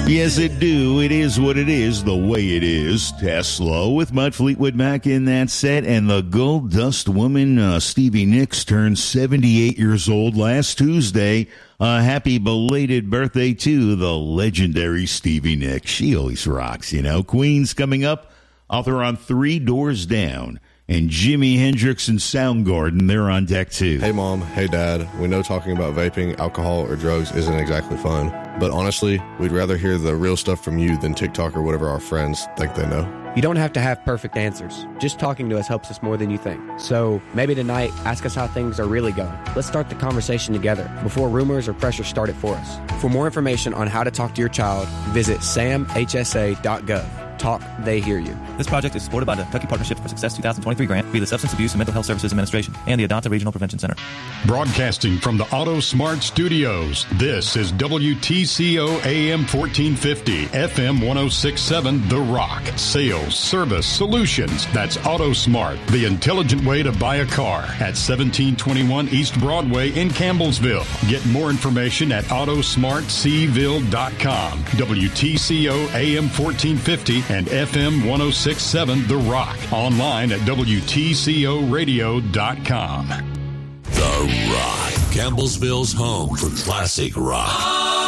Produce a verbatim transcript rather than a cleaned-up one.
Yes, it do. It is what it is, the way it is. Tesla with Mud Fleetwood Mac in that set. And the Gold Dust woman, uh, Stevie Nicks, turned seventy-eight years old last Tuesday. Uh, happy belated birthday to the legendary Stevie Nicks. She always rocks, you know. Queen's coming up. Author on Three Doors Down. And Jimi Hendrix and Soundgarden, they're on deck too. Hey mom, hey dad, we know talking about vaping, alcohol, or drugs isn't exactly fun. But honestly, we'd rather hear the real stuff from you than TikTok or whatever our friends think they know. You don't have to have perfect answers. Just talking to us helps us more than you think. So maybe tonight, ask us how things are really going. Let's start the conversation together before rumors or pressure start it for us. For more information on how to talk to your child, visit sam h s a dot gov. Talk, they hear you. This project is supported by the Kentucky Partnership for Success twenty twenty-three grant via the Substance Abuse and Mental Health Services Administration and the Adonta Regional Prevention Center. Broadcasting from the Auto Smart Studios, this is W T C O A M fourteen fifty, F M ten sixty-seven, The Rock. Sales, service, solutions. That's Auto Smart, the intelligent way to buy a car at seventeen twenty-one East Broadway in Campbellsville. Get more information at auto smart c ville dot com. W T C O A M fourteen fifty and F M ten sixty-seven The Rock. Online at W T C O radio dot com. The Rock, Campbellsville's home for classic rock.